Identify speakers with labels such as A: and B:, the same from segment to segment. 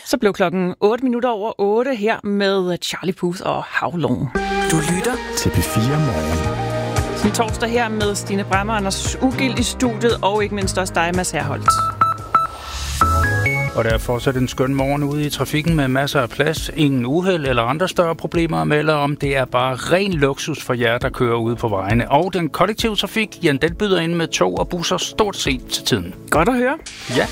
A: Så blev klokken 8:08 her med Charlie Puth og How Long.
B: Du lytter
C: til P4 Morgen.
A: Sådan torsdag her med Stine Brammer, Anders Ugild i studiet, og ikke mindst også dig, Mads Herholdt.
D: Og der er fortsat en skøn morgen ude i trafikken med masser af plads. Ingen uheld eller andre større problemer at melde om. Det er bare ren luksus for jer, der kører ude på vejene. Og den kollektive trafik, den byder ind med tog og busser stort set til tiden.
A: Godt at høre.
D: Ja.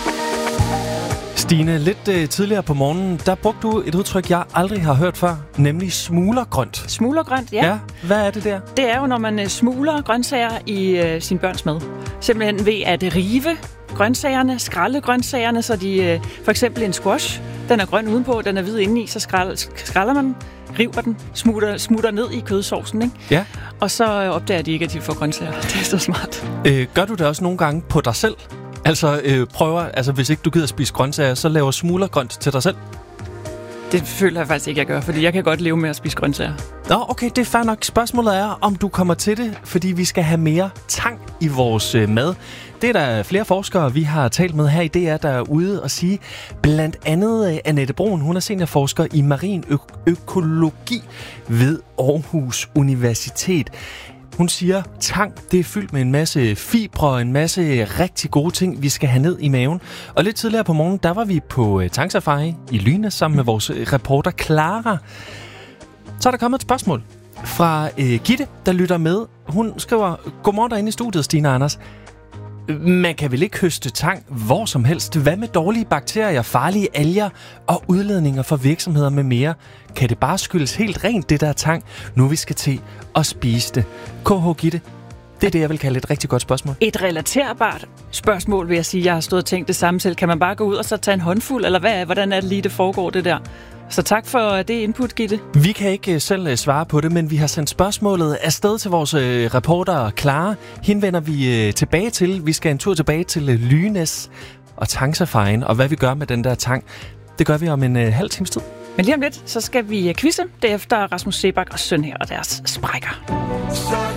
E: Stine, lidt tidligere på morgenen, der brugte du et udtryk, jeg aldrig har hørt før, nemlig smuglergrønt.
A: Smuglergrønt, ja.
E: Ja, hvad er det der?
A: Det er jo, når man smugler grøntsager i sin børns mad. Simpelthen ved at rive grøntsagerne, skralde grøntsagerne, så de for eksempel en squash, den er grøn udenpå, den er hvid indeni, så skralder man, river den, smutter ned i kødsovsen, ikke?
E: Ja.
A: Og så opdager de ikke, at de får grøntsager. Det er så smart.
E: Gør du det også nogle gange på dig selv? Altså, hvis ikke du gider spise grøntsager, så laver smuglergrønt til dig selv?
A: Det føler jeg faktisk ikke, jeg gør, fordi jeg kan godt leve med at spise grøntsager.
E: Nå, okay, det er fair nok. Spørgsmålet er, om du kommer til det, fordi vi skal have mere tang i vores mad. Det er der flere forskere, vi har talt med her i DR, der er ude og sige. Blandt andet Annette Broen, hun er seniorforsker i marin økologi ved Aarhus Universitet. Hun siger, tang, det er fyldt med en masse fibre og en masse rigtig gode ting, vi skal have ned i maven. Og lidt tidligere på morgen, der var vi på tangsafari i Lyne sammen med vores reporter Clara. Så er der kommet et spørgsmål fra Gitte, der lytter med. Hun skriver, godmorgen derinde i studiet, Stine og Anders. Man kan vel ikke høste tang hvor som helst? Hvad med dårlige bakterier, farlige alger og udledninger fra virksomheder med mere? Kan det bare skyldes helt rent, det der tang, nu vi skal til at spise det? KH Gitte, det er det, jeg vil kalde et rigtig godt spørgsmål.
A: Et relaterbart spørgsmål, vil jeg sige. Jeg har stået og tænkt det samme selv. Kan man bare gå ud og så tage en håndfuld, eller hvordan er det lige, det foregår, det der? Så tak for det input, Gitte.
E: Vi kan ikke selv svare på det, men vi har sendt spørgsmålet afsted til vores reporter Clara. Hende vender vi tilbage til. Vi skal en tur tilbage til Lynes og tangsafaren, og hvad vi gør med den der tang. Det gør vi om en halv times tid.
A: Men lige om lidt, så skal vi quizze. Det efter Rasmus Sebak og Søn her og deres sprækker.